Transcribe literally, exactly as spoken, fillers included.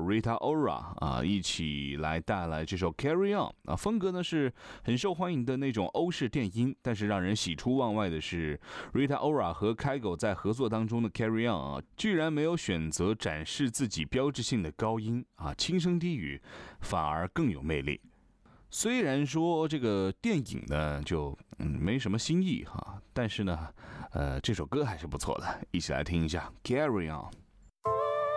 Rita Ora 啊，一起来带来这首 Carry On 啊，风格呢是很受欢迎的那种欧式电音，但是让人喜出望外的是 Rita Ora 和开狗在合作当中的 Carry On 啊，居然没有选择展示自己标志性的高音啊，轻声低语反而更有魅力。虽然说这个电影呢就嗯没什么新意哈，但是呢，呃，这首歌还是不错的，一起来听一下 Carry On。